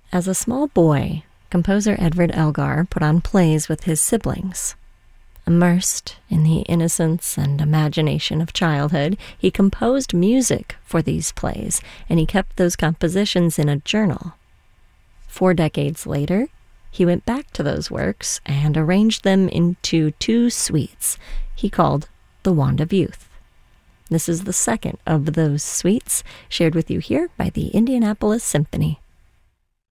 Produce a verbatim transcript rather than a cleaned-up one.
As a small boy, composer Edward Elgar put on plays with his siblings. Immersed in the innocence and imagination of childhood, he composed music for these plays, and he kept those compositions in a journal. Four decades later, he went back to those works and arranged them into two suites he called The Wand of Youth. This is the second of those suites shared with you here by the Indianapolis Symphony.